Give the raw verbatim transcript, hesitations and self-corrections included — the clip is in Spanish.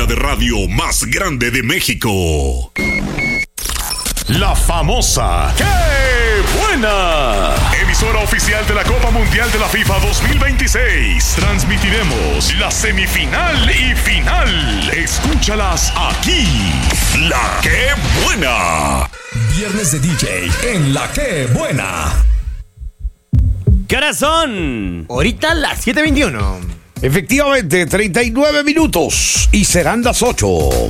de radio más grande de México. La famosa ¡Qué buena! Emisora oficial de la Copa Mundial de la FIFA dos mil veintiséis. Transmitiremos la semifinal y final. Escúchalas aquí. La ¡Qué buena! Viernes de D J en La ¡Qué buena! ¿Qué horas son? Ahorita las siete veintiuno. Efectivamente, treinta y nueve minutos y serán las ocho.